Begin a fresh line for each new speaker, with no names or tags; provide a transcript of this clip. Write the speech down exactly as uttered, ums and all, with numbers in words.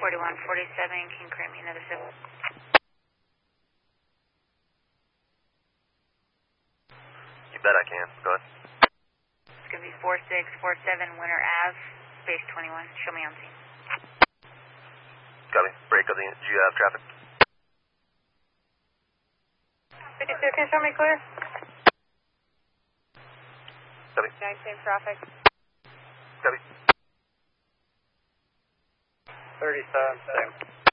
forty-one forty-seven, King Cream, another civil.
You bet I can. Go ahead.
It's going to be four six four seven Winter Ave, base twenty-one. Show me on scene.
Copy. Break of the, do you have traffic?
fifty-two, can you show me clear?
Copy.
nineteen traffic.
Copy.
thirty-seven, same.